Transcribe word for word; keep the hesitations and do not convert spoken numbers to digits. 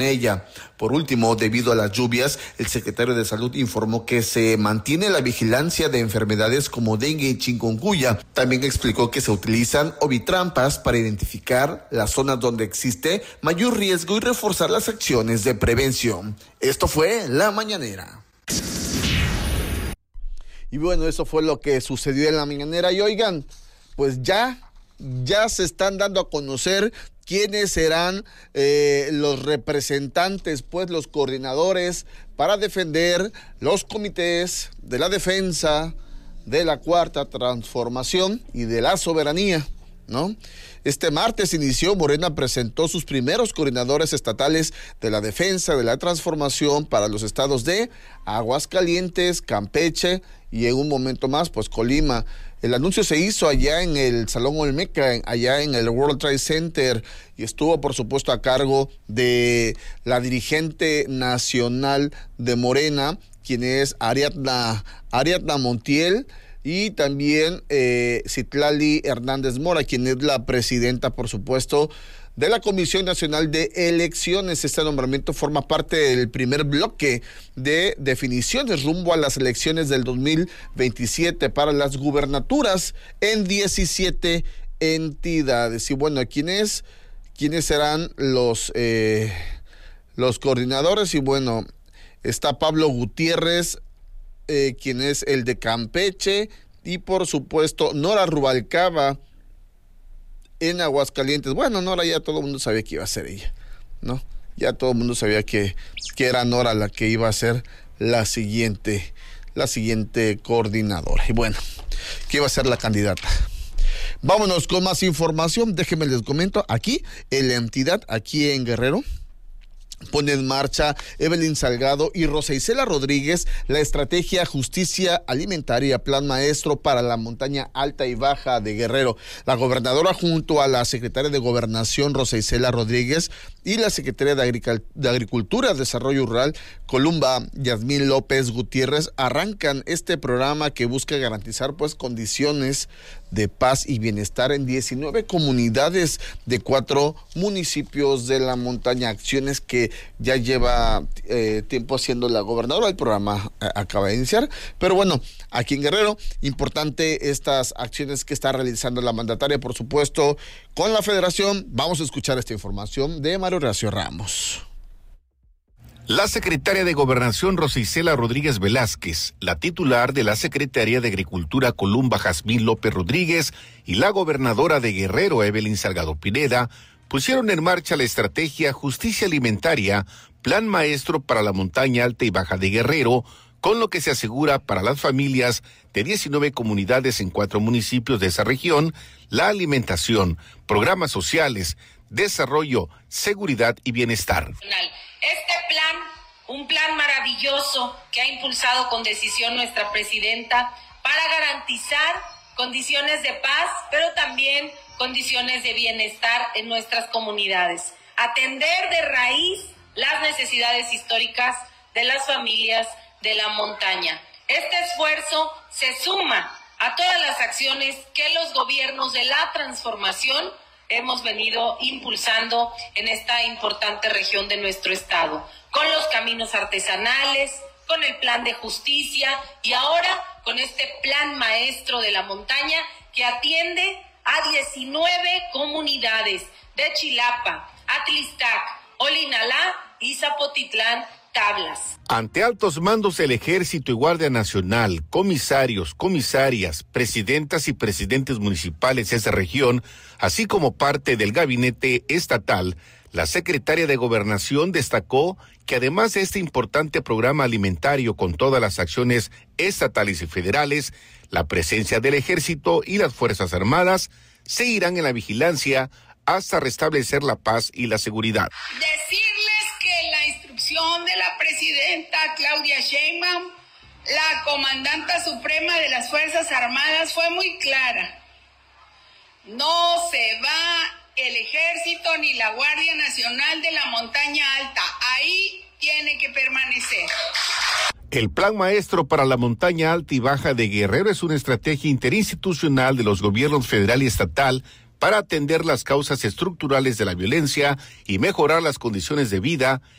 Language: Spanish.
ella. Por último, debido a las lluvias, el secretario de Salud informó que se mantiene la vigilancia de enfermedades como dengue y chikungunya. También explicó que se utilizan ovitrampas para identificar las zonas donde existe mayor riesgo y reforzar las acciones de prevención. Esto fue La Mañanera. Y bueno, eso fue lo que sucedió en La Mañanera. Y oigan, pues ya, ya se están dando a conocer quiénes serán eh, los representantes, pues los coordinadores para defender los comités de la defensa de la Cuarta Transformación y de la soberanía, ¿no? Este martes inició, Morena presentó sus primeros coordinadores estatales de la defensa de la transformación para los estados de Aguascalientes, Campeche y en un momento más, pues Colima. El anuncio se hizo allá en el Salón Olmeca, allá en el World Trade Center, y estuvo, por supuesto, a cargo de la dirigente nacional de Morena, quien es Ariadna, Ariadna Montiel, y también eh, Citlali Hernández Mora, quien es la presidenta, por supuesto, de la Comisión Nacional de Elecciones. Este nombramiento forma parte del primer bloque de definiciones rumbo a las elecciones del dos mil veintisiete para las gubernaturas en diecisiete entidades. Y bueno, ¿quiénes, quiénes serán los, eh, los coordinadores? Y bueno, está Pablo Gutiérrez, eh, quien es el de Campeche, y por supuesto Nora Rubalcaba en Aguascalientes. Bueno, Nora ya todo el mundo sabía que iba a ser ella, ¿no? Ya todo el mundo sabía que, que era Nora la que iba a ser la siguiente, la siguiente coordinadora. Y bueno, que iba a ser la candidata. Vámonos con más información. Déjenme les comento aquí, en la entidad, aquí en Guerrero, pone en marcha Evelyn Salgado y Rosa Isela Rodríguez la estrategia Justicia Alimentaria, plan maestro para la montaña alta y baja de Guerrero. La gobernadora junto a la secretaria de Gobernación Rosa Isela Rodríguez y la secretaria de, Agric- de Agricultura, Desarrollo Rural Columba Yasmín López Gutiérrez arrancan este programa que busca garantizar pues condiciones de paz y bienestar en diecinueve comunidades de cuatro municipios de la montaña, acciones que ya lleva eh, tiempo haciendo la gobernadora. El programa eh, acaba de iniciar, pero bueno, aquí en Guerrero, importante estas acciones que está realizando la mandataria, por supuesto, con la federación. Vamos a escuchar esta información de Mario Horacio Ramos. La secretaria de Gobernación Rosa Isela Rodríguez Velázquez, la titular de la Secretaría de Agricultura Columba Yasmín López Rodríguez y la gobernadora de Guerrero Evelyn Salgado Pineda pusieron en marcha la estrategia Justicia Alimentaria, plan maestro para la montaña alta y baja de Guerrero, con lo que se asegura para las familias de diecinueve comunidades en cuatro municipios de esa región la alimentación, programas sociales, desarrollo, seguridad y bienestar. Este plan, un plan maravilloso que ha impulsado con decisión nuestra presidenta para garantizar condiciones de paz, pero también condiciones de bienestar en nuestras comunidades. Atender de raíz las necesidades históricas de las familias de la montaña. Este esfuerzo se suma a todas las acciones que los gobiernos de la transformación hemos venido impulsando en esta importante región de nuestro estado, con los caminos artesanales, con el plan de justicia y ahora con este plan maestro de la montaña que atiende a diecinueve comunidades de Chilapa, Atlistac, Olinalá y Zapotitlán, Tablas. Ante altos mandos del Ejército y Guardia Nacional, comisarios, comisarias, presidentas y presidentes municipales de esa región, así como parte del gabinete estatal, la secretaria de Gobernación destacó que además de este importante programa alimentario con todas las acciones estatales y federales, la presencia del Ejército y las Fuerzas Armadas seguirán en la vigilancia hasta restablecer la paz y la seguridad. Decirles que la instrucción de la presidenta Claudia Sheinbaum, la comandanta suprema de las Fuerzas Armadas, fue muy clara. No se va el Ejército ni la Guardia Nacional de la Montaña Alta. Ahí tiene que permanecer. El Plan Maestro para la Montaña Alta y Baja de Guerrero es una estrategia interinstitucional de los gobiernos federal y estatal para atender las causas estructurales de la violencia y mejorar las condiciones de vida